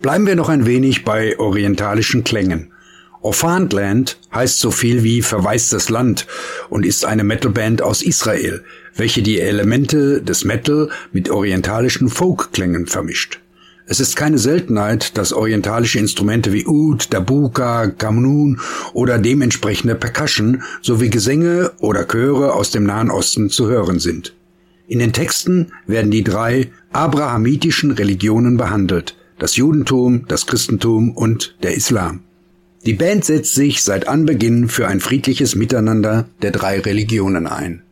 Bleiben wir noch ein wenig bei orientalischen Klängen. Orphaned Land heißt so viel wie verwaistes Land und ist eine Metalband aus Israel, welche die Elemente des Metal mit orientalischen Folkklängen vermischt. Es ist keine Seltenheit, dass orientalische Instrumente wie Oud, Darbuka, Qanun oder dementsprechende Percussion sowie Gesänge oder Chöre aus dem Nahen Osten zu hören sind. In den Texten werden die 3 abrahamitischen Religionen behandelt: das Judentum, das Christentum und der Islam. Die Band setzt sich seit Anbeginn für ein friedliches Miteinander der 3 Religionen ein.